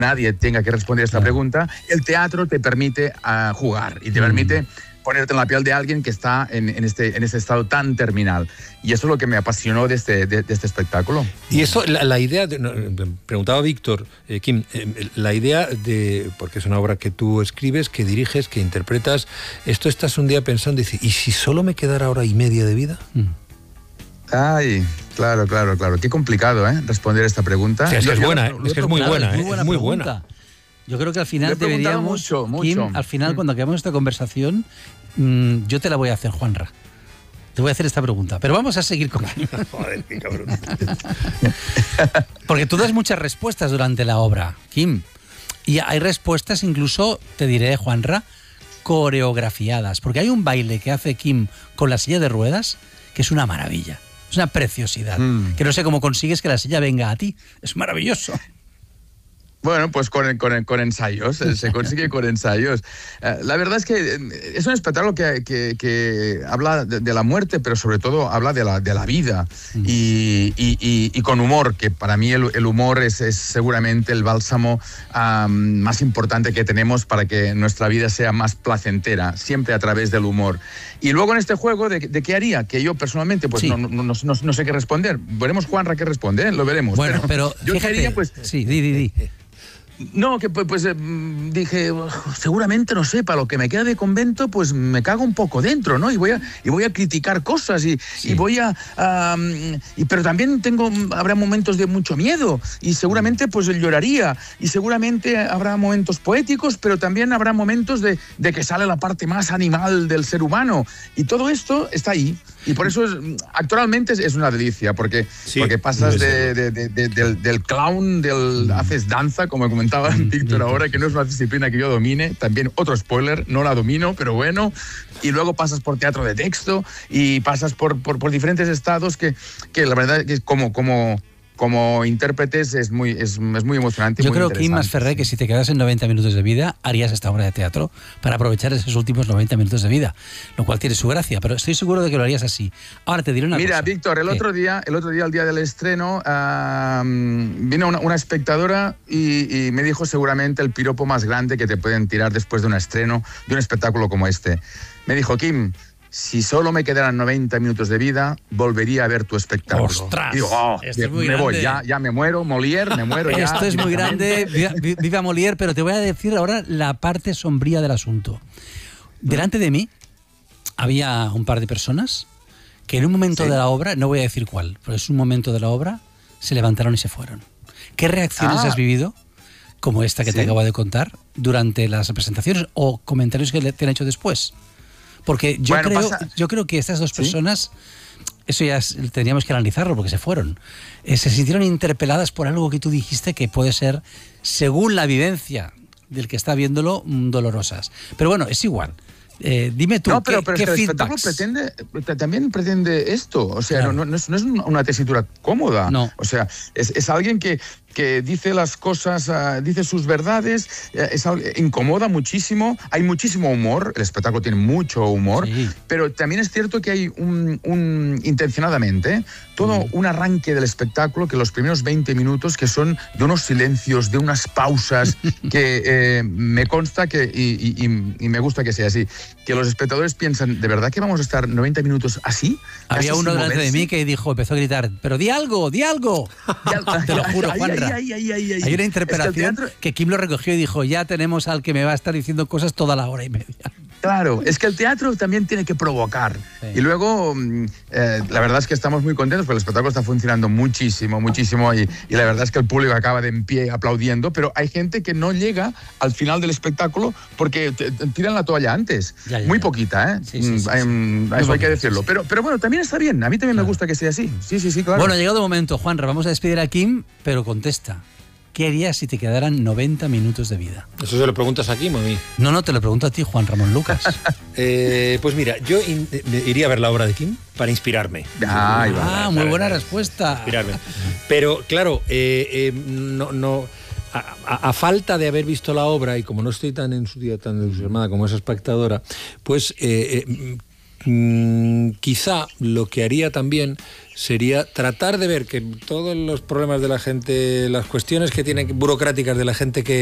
nadie tenga que responder esta pregunta, el teatro te permite jugar y te permite ponerte en la piel de alguien que está en este estado tan terminal. Y eso es lo que me apasionó de este espectáculo. Y eso, la idea, preguntaba Víctor, Kim, la idea de, porque es una obra que tú escribes, que diriges, que interpretas, esto estás un día pensando y dices, ¿y si solo me quedara hora y media de vida? Ay, claro. Qué complicado, responder esta pregunta. Sí, es que es buena, es que es muy buena, es muy buena. Yo creo que al final deberíamos, mucho. Kim, al final cuando acabemos esta conversación, yo te la voy a hacer, Juanra. Te voy a hacer esta pregunta, pero vamos a seguir con Kim. Joder, qué cabrón. Porque tú das muchas respuestas durante la obra, Kim. Y hay respuestas incluso, te diré, Juanra, coreografiadas. Porque hay un baile que hace Kim con la silla de ruedas que es una maravilla. Es una preciosidad. Que no sé cómo consigues que la silla venga a ti. Es maravilloso. Bueno, pues con ensayos, se consigue con ensayos. La verdad es que es un espectáculo que habla de la muerte, pero sobre todo habla de la vida y con humor, que para mí el humor es seguramente el bálsamo más importante que tenemos para que nuestra vida sea más placentera, siempre a través del humor. Y luego en este juego, ¿de qué haría? Que yo personalmente pues no sé qué responder. Veremos Juanra qué responde, lo veremos. Bueno, pero yo fíjate, quería pues... Sí, di. No, que pues dije, seguramente, no sé, para lo que me queda de convento, pues me cago un poco dentro, ¿no? Y voy a criticar cosas y voy pero también habrá momentos de mucho miedo y seguramente pues lloraría y seguramente habrá momentos poéticos, pero también habrá momentos de que sale la parte más animal del ser humano y todo esto está ahí. Y por eso actualmente es una delicia, porque pasas del clown, haces danza, como comentaba Víctor ahora, que no es una disciplina que yo domine, también otro spoiler, no la domino, pero bueno, y luego pasas por teatro de texto y pasas por diferentes estados que la verdad que como intérpretes es muy emocionante. Yo creo, Kim Masferrer, que si te quedas en 90 minutos de vida, harías esta obra de teatro para aprovechar esos últimos 90 minutos de vida, lo cual tiene su gracia, pero estoy seguro de que lo harías así. Ahora te diré una cosa. Mira, Víctor, el otro día, el día del estreno, vino una espectadora y me dijo seguramente el piropo más grande que te pueden tirar después de un estreno, de un espectáculo como este. Me dijo, Kim, si solo me quedaran 90 minutos de vida, volvería a ver tu espectáculo. ¡Ostras! Digo, esto es muy me grande. voy, ya me muero, Molière, me muero ya. Esto es muy grande, viva Molière, pero te voy a decir ahora la parte sombría del asunto. Delante de mí había un par de personas que en un momento de la obra, no voy a decir cuál, pero es un momento de la obra, se levantaron y se fueron. ¿Qué reacciones has vivido, como esta que te acabo de contar, durante las representaciones o comentarios que te han hecho después? Porque yo creo que estas dos personas, eso ya tendríamos que analizarlo porque se fueron, se sintieron interpeladas por algo que tú dijiste que puede ser, según la vivencia del que está viéndolo, dolorosas. Pero bueno, es igual. Dime tú, no, pero ¿qué el feedbacks? espectáculo también pretende esto. O sea, claro. no es una tesitura cómoda. No. O sea, es alguien que dice las cosas, dice sus verdades, incomoda muchísimo, hay muchísimo humor, el espectáculo tiene mucho humor, pero también es cierto que hay intencionadamente todo un arranque del espectáculo, que los primeros 20 minutos que son de unos silencios, de unas pausas, que me consta y me gusta que sea así, que los espectadores piensan, ¿de verdad que vamos a estar 90 minutos así? Había uno delante de mí que empezó a gritar, pero di algo. Te lo juro, Juanra. Hay una interpretación que Kim lo recogió y dijo, ya tenemos al que me va a estar diciendo cosas toda la hora y media. Claro, es que el teatro también tiene que provocar. Sí. Y luego, la verdad es que estamos muy contentos porque el espectáculo está funcionando muchísimo y la verdad es que el público acaba de en pie aplaudiendo, pero hay gente que no llega al final del espectáculo porque tiran la toalla antes. Muy poquita, ¿eh? Sí, eso hay que decirlo. Pero bueno, también está bien. A mí también me gusta que sea así. Sí, claro. Bueno, ha llegado el momento, Juanra. Vamos a despedir a Kim, pero contesta. ¿Qué harías si te quedaran 90 minutos de vida? ¿Eso se lo preguntas a Kim o a mí? No, te lo pregunto a ti, Juan Ramón Lucas. Pues mira, yo iría a ver la obra de Kim para inspirarme. Muy buena respuesta. Inspirarme. Pero claro, a falta de haber visto la obra y como no estoy tan entusiasmada como esa espectadora, pues quizá lo que haría también sería tratar de ver que todos los problemas de la gente, las cuestiones que tienen burocráticas de la gente que